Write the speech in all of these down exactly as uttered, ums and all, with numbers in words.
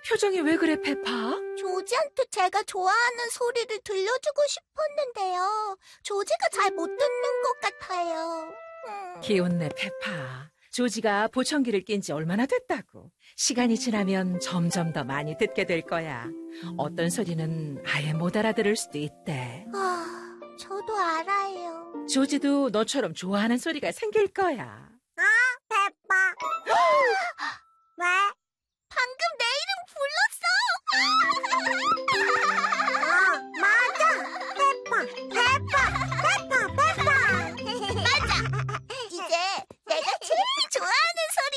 표정이 왜 그래, 페파? 조지한테 제가 좋아하는 소리를 들려주고 싶었는데요. 조지가 잘 못 듣는 것 같아요. 음. 기운내, 페파. 조지가 보청기를 낀 지 얼마나 됐다고. 시간이 지나면 점점 더 많이 듣게 될 거야. 어떤 소리는 아예 못 알아들을 수도 있대. 아, 저도 알아요. 조지도 너처럼 좋아하는 소리가 생길 거야. 아, 페파. 왜? 방금 내 이름 불렀어. 아, 맞아. 페파, 페파, 페파, 페파. 맞아. 이제 내가 제일 좋아하는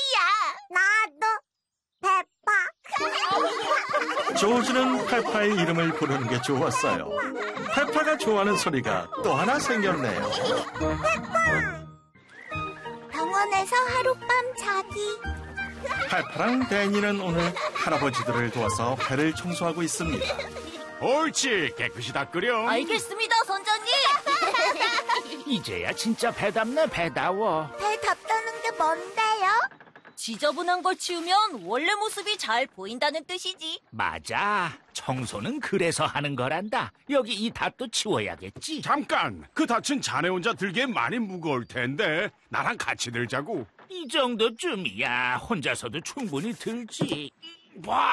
소리야. 나도 페파. 조지는 페파의 이름을 부르는 게 좋았어요. 페파가 좋아하는 소리가 또 하나 생겼네요. 페파. 병원에서 하룻밤 자기. 페파랑 데니는 오늘 할아버지들을 도와서 배를 청소하고 있습니다. 옳지, 깨끗이 닦으렴. 알겠습니다, 선장님. 이제야 진짜 배답네, 배다워. 배 닫다는 게 뭔데요? 지저분한 걸 치우면 원래 모습이 잘 보인다는 뜻이지. 맞아. 청소는 그래서 하는 거란다. 여기 이 닷도 치워야겠지. 잠깐, 그 닻은 자네 혼자 들기엔 많이 무거울 텐데 나랑 같이 들자고. 이 정도쯤이야. 혼자서도 충분히 들지. 와!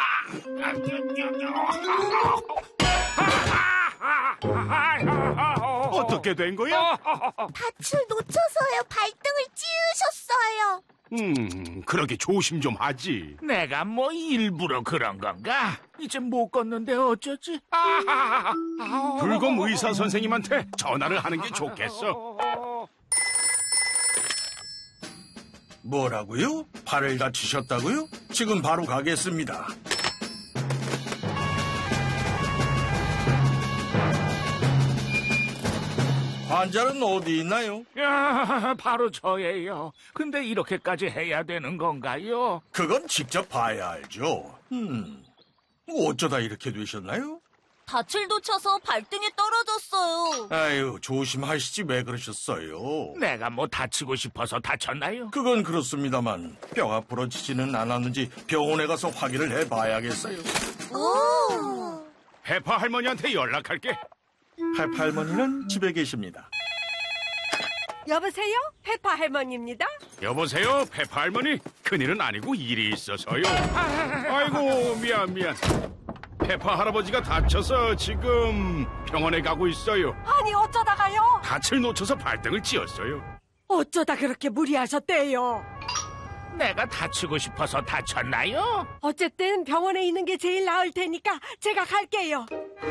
어떻게 된 거야? 닻을 놓쳐서요. 발등을 찌우셨어요. 음, 그러게 조심 좀 하지. 내가 뭐 일부러 그런 건가? 이제 못 걷는데 어쩌지? 아하하하. 불검 의사 선생님한테 전화를 하는 게 좋겠어. 뭐라고요? 팔을 다치셨다고요? 지금 바로 가겠습니다. 환자는 어디 있나요? 야, 바로 저예요. 근데 이렇게까지 해야 되는 건가요? 그건 직접 봐야 알죠. 음, 어쩌다 이렇게 되셨나요? 닻을 놓쳐서 발등에 떨어졌어요. 아유, 조심하시지 왜 그러셨어요? 내가 뭐 다치고 싶어서 다쳤나요? 그건 그렇습니다만 뼈가 부러지지는 않았는지 병원에 가서 확인을 해봐야겠어요. 오! 페파 할머니한테 연락할게. 페파 할머니는 집에 계십니다. 여보세요? 페파 할머니입니다. 여보세요, 페파 할머니. 큰일은 아니고 일이 있어서요. 아이고, 미안 미안. 페파 할아버지가 다쳐서 지금 병원에 가고 있어요. 아니 어쩌다가요? 닻을 놓쳐서 발등을 찧었어요. 어쩌다 그렇게 무리하셨대요? 내가 다치고 싶어서 다쳤나요? 어쨌든 병원에 있는 게 제일 나을 테니까 제가 갈게요.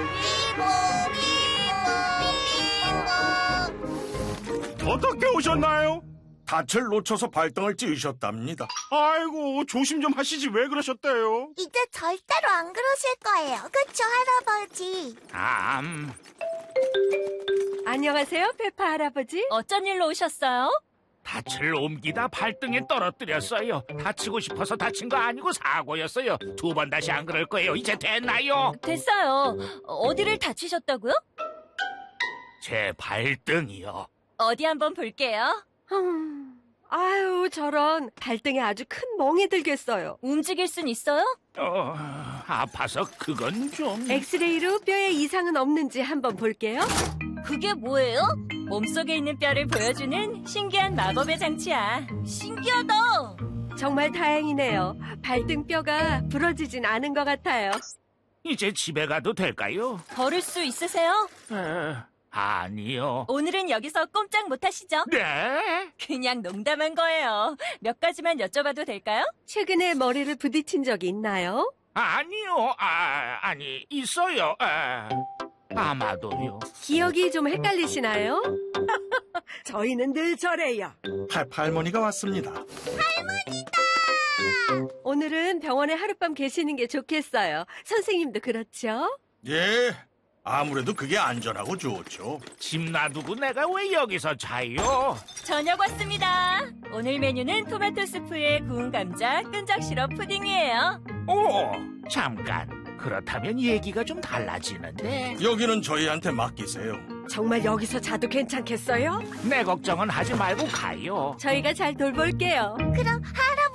어떻게 오셨나요? 닻을 놓쳐서 발등을 찌으셨답니다. 아이고, 조심 좀 하시지 왜 그러셨대요? 이제 절대로 안 그러실 거예요. 그쵸, 할아버지? 암. 안녕하세요, 페파 할아버지. 어쩐 일로 오셨어요? 닻을 옮기다 발등에 떨어뜨렸어요. 다치고 싶어서 다친 거 아니고 사고였어요. 두 번 다시 안 그럴 거예요. 이제 됐나요? 됐어요. 어디를 다치셨다고요? 제 발등이요. 어디 한번 볼게요. 음, 아유, 저런 발등에 아주 큰 멍이 들겠어요. 움직일 순 있어요? 어, 아파서 그건 좀... 엑스레이로 뼈에 이상은 없는지 한번 볼게요. 그게 뭐예요? 몸속에 있는 뼈를 보여주는 신기한 마법의 장치야. 신기하다. 정말 다행이네요. 발등 뼈가 부러지진 않은 것 같아요. 이제 집에 가도 될까요? 걸을 수 있으세요? 에, 아니요. 오늘은 여기서 꼼짝 못 하시죠? 네? 그냥 농담한 거예요. 몇 가지만 여쭤봐도 될까요? 최근에 머리를 부딪힌 적이 있나요? 아니요. 아, 아니, 있어요. 아, 아마도요. 기억이 좀 헷갈리시나요? 저희는 늘 저래요. 페파 할머니가 왔습니다. 오늘은 병원에 하룻밤 계시는 게 좋겠어요. 선생님도 그렇죠? 예, 아무래도 그게 안전하고 좋죠. 집 놔두고 내가 왜 여기서 자요? 저녁 왔습니다. 오늘 메뉴는 토마토 스프에 구운 감자, 끈적 시럽 푸딩이에요. 오, 잠깐. 그렇다면 얘기가 좀 달라지는데. 여기는 저희한테 맡기세요. 정말 여기서 자도 괜찮겠어요? 내 걱정은 하지 말고 가요. 저희가 잘 돌볼게요. 그럼